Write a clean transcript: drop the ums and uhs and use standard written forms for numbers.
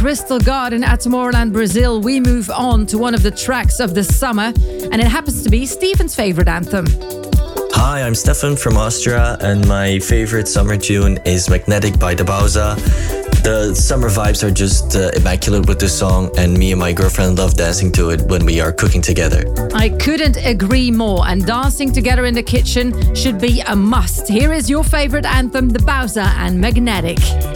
Crystal Garden at Tomorrowland, Brazil, we move on to one of the tracks of the summer, and it happens to be Stephen's favorite anthem. Hi, I'm Stefan from Austria, and my favorite summer tune is Magnetic by Dabauza. The summer vibes are just immaculate with this song, and me and my girlfriend love dancing to it when we are cooking together. I couldn't agree more, and dancing together in the kitchen should be a must. Here is your favorite anthem, Dabauza and Magnetic.